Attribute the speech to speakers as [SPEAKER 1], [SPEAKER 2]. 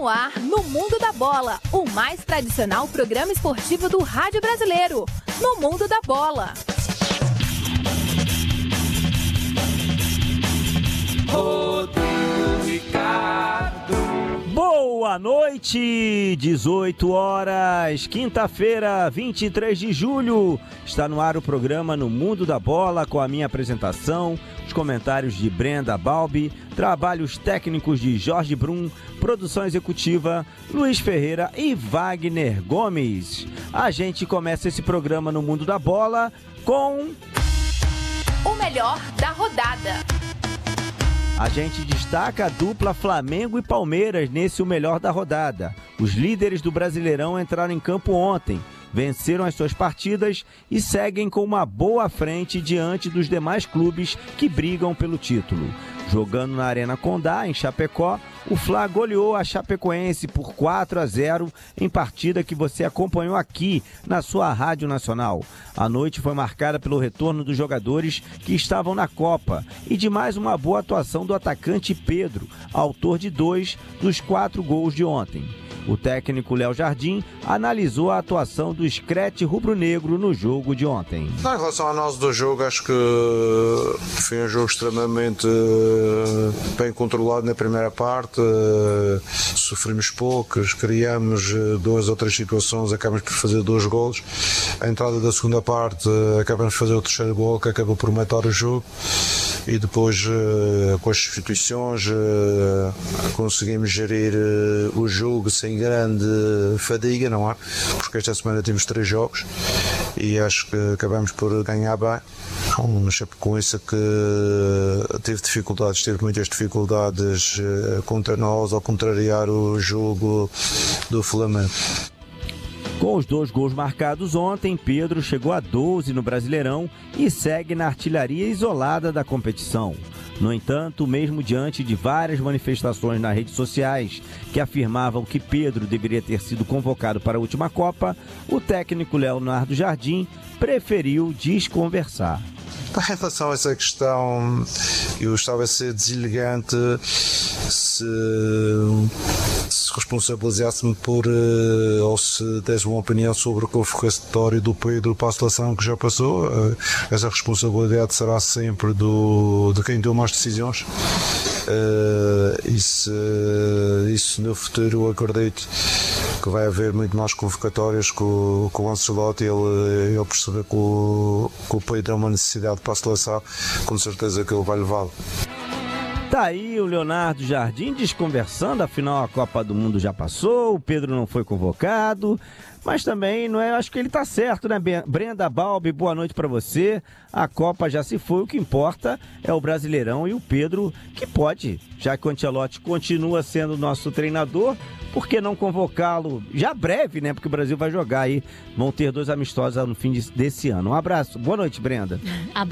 [SPEAKER 1] no ar, no Mundo da Bola, o mais tradicional programa esportivo do rádio brasileiro. No Mundo da Bola.
[SPEAKER 2] Rodrigo Ricardo.
[SPEAKER 3] Boa noite, 18 horas, quinta-feira, 23 de julho. Está no ar o programa No Mundo da Bola, com a minha apresentação, os comentários de Brenda Balbi, trabalhos técnicos de Jorge Brum, produção executiva Luiz Ferreira e Wagner Gomes. A gente começa esse programa No Mundo da Bola com
[SPEAKER 1] o melhor da rodada.
[SPEAKER 3] A gente destaca a dupla Flamengo e Palmeiras nesse O Melhor da Rodada. Os líderes do Brasileirão entraram em campo ontem, venceram as suas partidas e seguem com uma boa frente diante dos demais clubes que brigam pelo título. Jogando na Arena Condá, em Chapecó, o Fla goleou a Chapecoense por 4-0 em partida que você acompanhou aqui na sua Rádio Nacional. A noite foi marcada pelo retorno dos jogadores que estavam na Copa e de mais uma boa atuação do atacante Pedro, autor de 2 dos 4 gols de ontem. O técnico Léo Jardim analisou a atuação do Screte rubro-negro no jogo de ontem.
[SPEAKER 4] Em relação à análise do jogo, acho que foi um jogo extremamente bem controlado na primeira parte. Sofrimos poucos, criamos 2 ou 3 situações, acabamos por fazer 2 golos. A entrada da segunda parte, acabamos por fazer o terceiro gol, que acabou por matar o jogo. E depois, com as substituições, conseguimos gerir o jogo sem grande fadiga, não é? Porque esta semana temos 3 jogos e acho que acabamos por ganhar bem. Mas com isso que teve muitas dificuldades contra nós ao contrariar o jogo do Flamengo.
[SPEAKER 3] Com os 2 gols marcados ontem, Pedro chegou a 12 no Brasileirão e segue na artilharia isolada da competição. No entanto, mesmo diante de várias manifestações nas redes sociais que afirmavam que Pedro deveria ter sido convocado para a última Copa, o técnico Leonardo Jardim preferiu desconversar.
[SPEAKER 4] Em relação a essa questão, eu estava a ser deselegante se responsabilizasse-me por ou se desse uma opinião sobre o convocatório do Pedro para a seleção que já passou. Essa responsabilidade será sempre de quem deu mais decisões. Isso no futuro eu acredito que vai haver muito mais convocatórias com o Ancelotti. Ele perceber que o Pedro é uma necessidade para a seleção, com certeza que ele vai levá-lo.
[SPEAKER 3] Tá aí o Leonardo Jardim desconversando, afinal a Copa do Mundo já passou, o Pedro não foi convocado, mas também, não é, acho que ele tá certo, né? Brenda Balbi, boa noite pra você, a Copa já se foi, o que importa é o Brasileirão e o Pedro, que pode, já que o Ancelotti continua sendo nosso treinador, por que não convocá-lo já breve, né? Porque o Brasil vai jogar aí, vão ter 2 amistosos no fim desse ano. Um abraço, boa noite, Brenda.